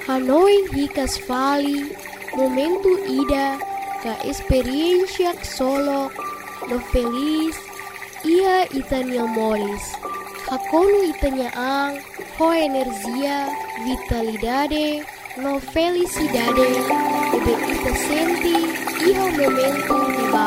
Hanoi hikas vali, momentu ida, ka experiencia solo, no feliz, ia itania moris. Hakonu itania ang, ho energia, vitalidade, no felicidade, ebe ita senti, iho momentu di